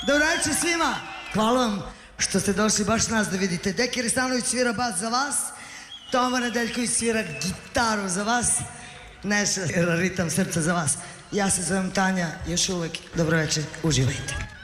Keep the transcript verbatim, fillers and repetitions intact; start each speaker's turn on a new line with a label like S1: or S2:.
S1: Dobro večer svima. Hvala vam što ste došli baš nas da vidite. Deki Risanović svira bas za vas, Toma Nedeljković svira gitaru za vas, Neša svira ritam srca za vas. Ja se zovem Tanja, još uvek dobro večer, uživajte.